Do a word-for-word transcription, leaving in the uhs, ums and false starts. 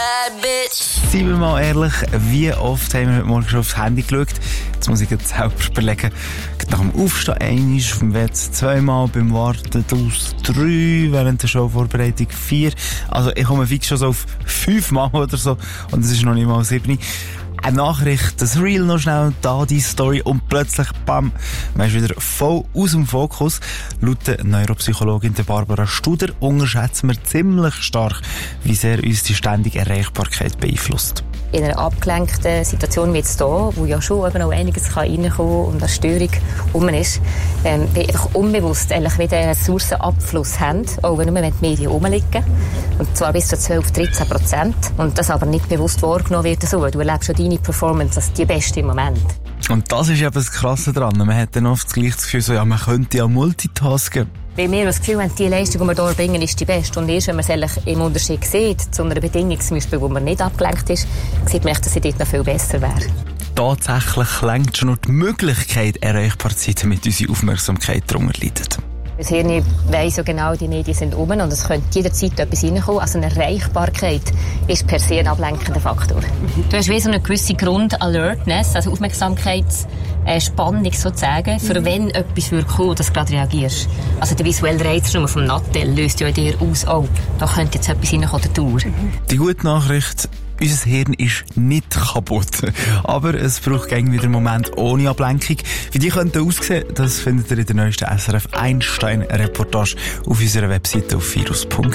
bad bitch. Seien wir mal ehrlich, wie oft haben wir heute Morgen schon aufs Handy geschaut? Jetzt muss ich jetzt selber überlegen. Nach dem Aufstehen einmal, auf dem W C zweimal, beim Warten aus drei, während der Showvorbereitung vier. Also ich komme fix schon so auf fünfmal oder so und es ist noch nicht mal sieben. Eine Nachricht, das Reel noch schnell, da die Story und plötzlich, bam, man ist wieder voll aus dem Fokus. Laut der Neuropsychologin der Barbara Studer unterschätzen wir ziemlich stark, wie sehr uns die ständige Erreichbarkeit beeinflusst. In einer abgelenkten Situation wie jetzt hier, wo ja schon eben noch einiges reinkommen kann und eine Störung rum ist, ähm, bin einfach unbewusst eigentlich wieder einen Ressourcenabfluss haben, auch nur wenn die Medien rumliegen. Und zwar bis zu zwölf bis dreizehn Prozent. Und das aber nicht bewusst wahrgenommen wird. So. Du erlebst schon deine Performance als die beste im Moment. Und das ist eben das Krasse dran. Man hat dann oft das gleiche Gefühl, so, ja, man könnte ja multitasken. Weil wir das Gefühl haben, die Leistung, die wir hier bringen, ist die beste. Und erst, wenn man es im Unterschied sieht, zu einer Bedingung, zum Beispiel, wo man nicht abgelenkt ist, sieht man, dass sie dort noch viel besser wäre. Tatsächlich lenkt schon noch die Möglichkeit, erreichbar zu sein, damit unsere Aufmerksamkeit darunter leidet. Das Hirn weiss ja genau, die Medien sind um und es könnte jederzeit etwas reinkommen. Also eine Erreichbarkeit ist per se ein ablenkender Faktor. Du hast wie so eine gewisse Grund-Alertness, also Aufmerksamkeitsspannung sozusagen, für mhm. wenn etwas kommt, dass du gerade reagierst. Also der visuelle Reiz vom Nattel löst ja in dir aus, oh, da könnte jetzt etwas reinkommen, der Tour. Die gute Nachricht: unser Hirn ist nicht kaputt. Aber es braucht gegen wieder einen Moment ohne Ablenkung. Wie die könnte aussehen, das findet ihr in der neuesten S R F Einstein-Reportage auf unserer Webseite auf virus punkt